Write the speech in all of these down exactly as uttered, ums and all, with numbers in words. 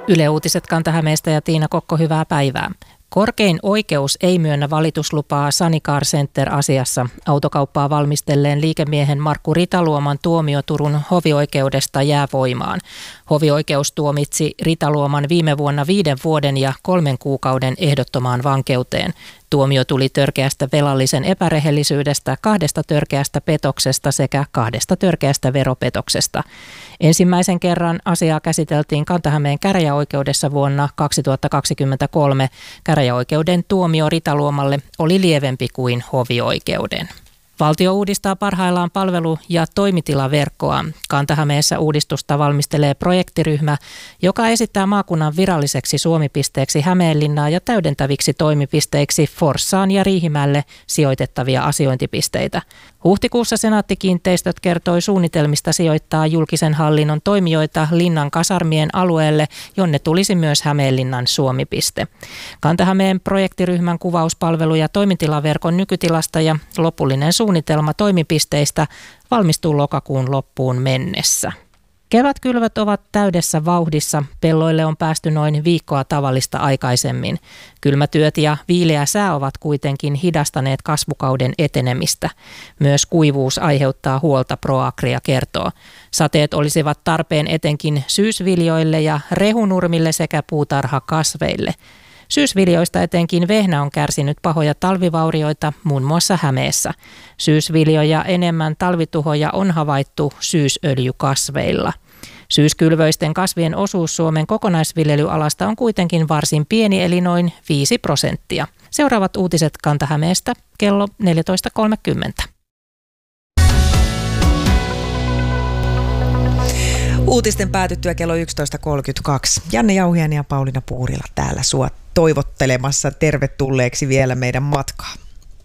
Yle Uutiset Kanta-Hämeestä ja Tiina Kokko, hyvää päivää. Korkein oikeus ei myönnä valituslupaa Sunny Car Center-asiassa. Autokauppaa valmistelleen liikemiehen Markku Ritaluoman tuomio Turun hovioikeudesta jää voimaan. Hovioikeus tuomitsi Ritaluoman viime vuonna viiden vuoden ja kolmen kuukauden ehdottomaan vankeuteen. Tuomio tuli törkeästä velallisen epärehellisyydestä, kahdesta törkeästä petoksesta sekä kahdesta törkeästä veropetoksesta. Ensimmäisen kerran asiaa käsiteltiin Kanta-Hämeen käräjäoikeudessa vuonna kaksituhattakaksikymmentäkolme. Käräjäoikeuden tuomio Ritaluomalle oli lievempi kuin hovioikeuden. Valtio uudistaa parhaillaan palvelu- ja toimitilaverkkoa. Kanta-Hämeessä uudistusta valmistelee projektiryhmä, joka esittää maakunnan viralliseksi Suomi-pisteeksi Hämeenlinnaa ja täydentäviksi toimipisteiksi Forssaan ja Riihimäelle sijoitettavia asiointipisteitä. Huhtikuussa Senaatti-kiinteistöt kertoi suunnitelmista sijoittaa julkisen hallinnon toimijoita Linnan kasarmien alueelle, jonne tulisi myös Hämeenlinnan Suomi-piste. Kanta-Hämeen projektiryhmän kuvauspalvelu- ja toimitilaverkon nykytilasta ja lopullinen suunnitelma toimipisteistä valmistuu lokakuun loppuun mennessä. Kevätkylvöt ovat täydessä vauhdissa. Pelloille on päästy noin viikkoa tavallista aikaisemmin. Kylmätyöt ja viileä sää ovat kuitenkin hidastaneet kasvukauden etenemistä. Myös kuivuus aiheuttaa huolta, Proagria kertoo. Sateet olisivat tarpeen etenkin syysviljoille ja rehunurmille sekä puutarhakasveille. Syysviljoista etenkin vehnä on kärsinyt pahoja talvivaurioita muun muassa Hämeessä. Syysviljoja enemmän talvituhoja on havaittu syysöljykasveilla. Syyskylvöisten kasvien osuus Suomen kokonaisviljelyalasta on kuitenkin varsin pieni, eli noin viisi prosenttia. Seuraavat uutiset Kanta-Hämeestä kello neljätoista kolmekymmentä. Uutisten päätyttyä kello yksitoista kolmekymmentäkaksi. Janne Jauhiainen ja Pauliina Puurila täällä sua toivottelemassa tervetulleeksi vielä meidän matkaan.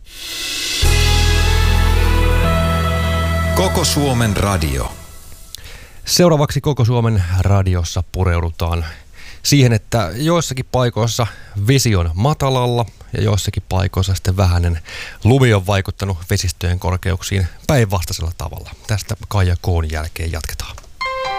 Koko Suomen radio. Seuraavaksi Koko Suomen radiossa pureudutaan siihen, että joissakin paikoissa vesi on matalalla ja joissakin paikoissa sitten vähäinen lumi on vaikuttanut vesistöjen korkeuksiin päinvastaisella tavalla. Tästä Kaija Koon jälkeen jatketaan.